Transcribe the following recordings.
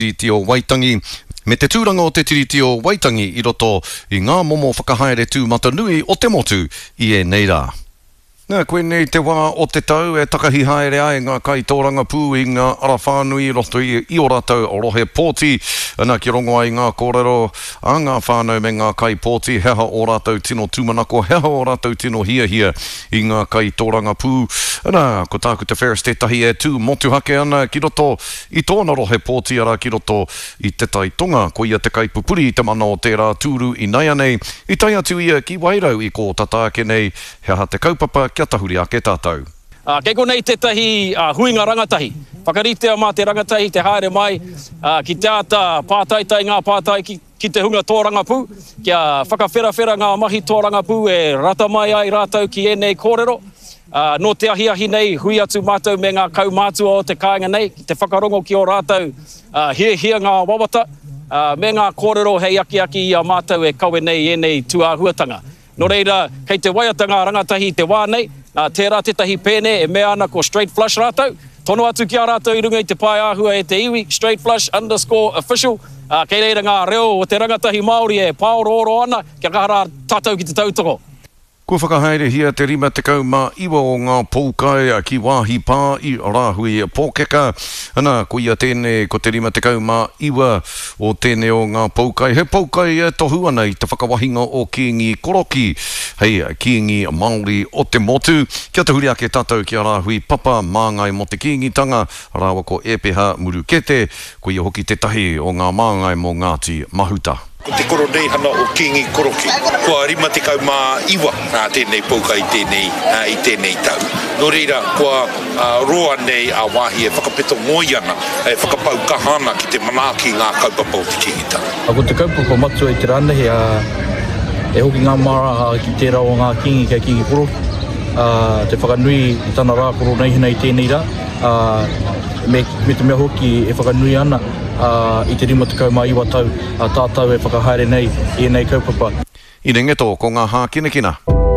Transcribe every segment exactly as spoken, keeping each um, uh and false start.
Tiriti o Waitangi, me te tūranga o te tiriti o Waitangi i roto i ngā momo whakahaere tū matanui o te motu i e nei rā. Nā, koe nei te wā o te tau e takahi haere ai ngā kai tōranga pū i ngā ara whānui roto i, i o rātou o rohe pōti. Nā, ki rongo ai ngā kōrero a ngā whānau me ngā kai pōti, heha o rātou tino tūmanako, heha o rātou tino hia hia i ngā kai tōranga pū. Nā, ko tāku te wheres te tahi e tū motu hake ana ki roto i tōna rohe pōti ara ki roto i te tai tonga, ko ia te kai pupuri i te mana o tērā tūru i nei anei, i tai atu ia ki wairau i kō tataake nei, heha te kaupapa kia tahuri a ke tātou. Uh, kei konei te tahi uh, huinga rangatahi. Whakaritea mā te rangatahi, te haere mai, uh, ki te ata pātaitai ngā pātai ki, ki te hunga tōranga pū, kia whakawherawhera ngā mahi tōranga pū e rata mai ai rātou ki e nei kōrero. Uh, no te ahi ahi nei, hui atu mātou me ngā kaumātua o te kāinga nei, ki te whakarongo ki o rātou, uh, hia hia ngā wawata, uh, me ngā kōrero hei aki aki i a mātou e kawe nei e nei tuāhuatanga. No reira, kei te waiatanga rangatahi te wānei, uh, tērā te tahi pēne e mea ana ko straight flush rātou. Tono atu ki a rātou i runga i te pai āhua e te iwi, straight flush underscore official. Uh, kei reira ngā reo o te rangatahi Māori e paoro oro ana, kia kahara tātou ki te tautoko. Ko whakahaere hia te rima te kau mā iwa o ngā poukai a ki wāhi pā i rāhui pōkeka. Ana, ko ia tēne, ko te rima te kau mā iwa o tēne o ngā poukai. He poukai e tohu ana i te whakawahinga o kiingi koroki. Hei, kiingi Māori o te motu. Kia te huri ake tātou ki a rāhui papa māngai mo te kiingi tanga. Rāwa ko epeha muru kete. Ko ia hoki te tahi o ngā māngai mo Ngāti Mahuta. Ko te koro nei hana o kiingi koroki. Kua rima te kau mā iwa nā tēnei poukai tēnei, uh, i tēnei tau. No reira, kua uh, roa nei a wāhi e whakapeto ngoi ana, e whakapau kahana ki te manaki ngā kaupapa o te kiingi tau. A ko te kaupapa matua i te rānehi, uh, e hoki ngā maraha ki tērā o ngā kiingi kia kiingi koroki. Uh, te whakanui i tāna rākoro nei hina i tēnei rā. Uh, me, me te mea hoki e whakanui ana. Uh, I te rima te kau mā iwa tau, uh, tātou e whakahaere nei, i nei kaupapa. I rengeto ko ngā hā kina kina.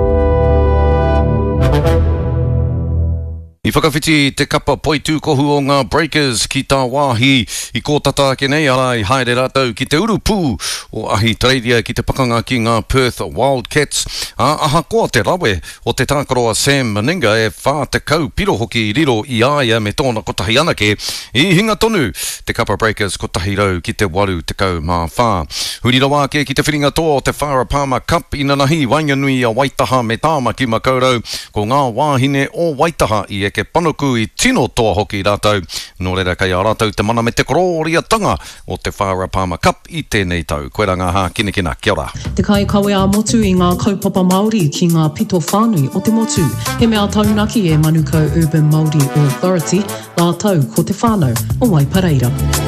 I whakawhiti te kapa poitū kohu o ngā Breakers ki tā wāhi i kōtata ke nei ara i haere rātou ki te uru pū o ahi treiria ki te pakanga ki ngā Perth Wildcats. A aha koa te rawe o te tākaroa Sam Meninga e whā te kau piro hoki i riro i aia me tōna kotahi anake i hinga tonu te kapa Breakers kotahi rau ki te waru te kau mā whā. Huri rawa ke ki te whiringa tō o te Farah Palmer Cup i nanahi Wainganui a Waitaha me tāma ki Makaurau ko ngā wāhine o Waitaha i e ke panuku i tino toa hoki rātou. No reira kai a rātou te mana me te kororia tanga o te Farah Palmer Cup i tēnei tau. Koe rā ngā hā kina kina, kia ora. Te kai kawe a motu i ngā kaupapa Māori ki ngā pito whānui o te motu. He mea taunaki e Manukau Urban Māori Authority, rātou ko te whānau o Waipareira.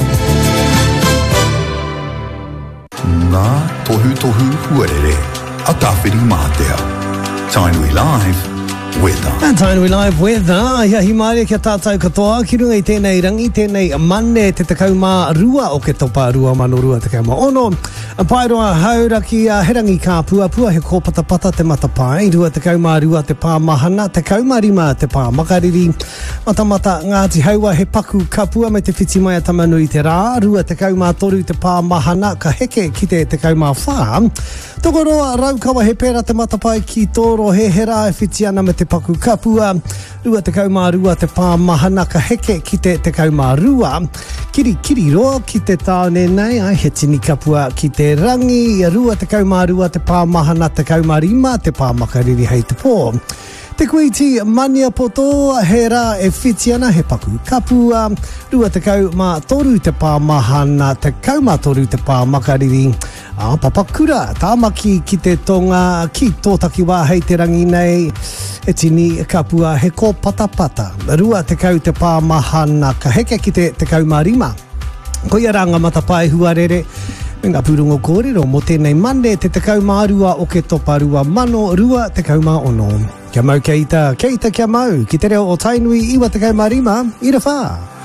Ngā tohu tohu huarere, a tāwhiri mātea. Tainui Live. Weather. And Tainui Live Weather. Ia hi Māori kia tātou katoa. Ki runga i tēnei rangi, tēnei mane te tekau mā rua o ke topa rua mano rua tekau mā ono. Pairoa haura ki uh, herangi kā pua pua he ko patapata te matapai. Rua tekau mā rua te pā mahana, tekau mā rima te pā makariri. Matamata Ngāti Haua he paku kapua me te whiti mai a tamanui te rā. Rua tekau mā toru te pā mahana ka heke ki te tekau mā whā. Tokoroa raukawa he pēra te matapai ki tōro he hera e whiti ana me te paku kapua. Rua te kaumā rua te pā mahana ka heke ki te te kaumā rua. Kiri kiri roa ki te tāone nei, ai he tini kapua ki te rangi. Rua te kaumā rua te pā mahana te kaumā rima te pā makariri hei te pō. Te kuiti mania poto he rā e whiti ana he paku kapua. Rua te kau mā toru te pā mahana, te kau mā toru te pā makariri. A papakura, tāmaki ki te tonga, ki tōtaki wā hei te rangi nei. E tini kapua he ko patapata. Rua te kau te pā mahana, ka heke ki te, te kau mā rima. Ko ia ranga matapai huarere. Me ngā pūrongo kōrero mo tēnei mane te te kau mā rua o ke topa rua mano, rua te kau mā ono. Kia mau kia ita, kia ita kia mau, ki te reo o Tainui, iwa te kau mā rima, ira whā.